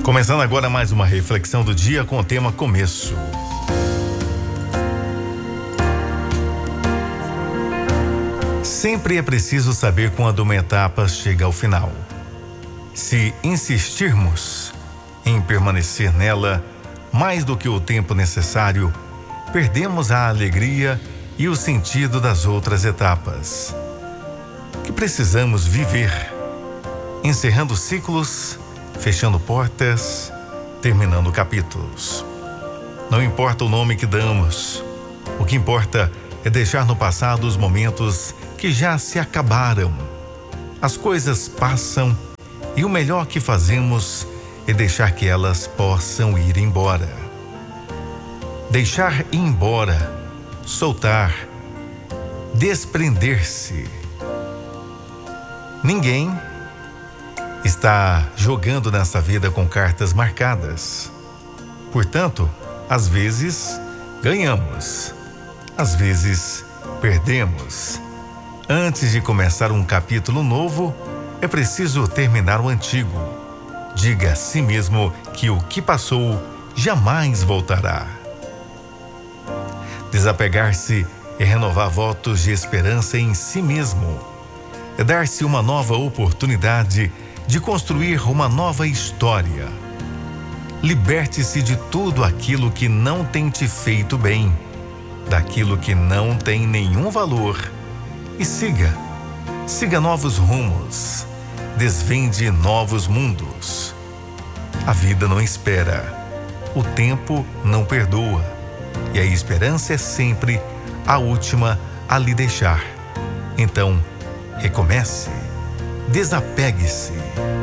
Começando agora mais uma reflexão do dia com o tema começo. Sempre é preciso saber quando uma etapa chega ao final. Se insistirmos em permanecer nela mais do que o tempo necessário, perdemos a alegria e o sentido das outras etapas que precisamos viver, encerrando ciclos, fechando portas, terminando capítulos. Não importa o nome que damos, o que importa é deixar no passado os momentos que já se acabaram. As coisas passam e o melhor que fazemos é deixar que elas possam ir embora. Deixar ir embora, soltar, desprender-se. Ninguém está jogando nessa vida com cartas marcadas. Portanto, às vezes ganhamos, às vezes perdemos. Antes de começar um capítulo novo, é preciso terminar o antigo. Diga a si mesmo que o que passou jamais voltará. Desapegar-se é renovar votos de esperança em si mesmo. É dar-se uma nova oportunidade de construir uma nova história. Liberte-se de tudo aquilo que não tem te feito bem, daquilo que não tem nenhum valor, e siga novos rumos, desvende novos mundos. A vida não espera, o tempo não perdoa, e a esperança é sempre a última a lhe deixar. Então, recomece, desapegue-se.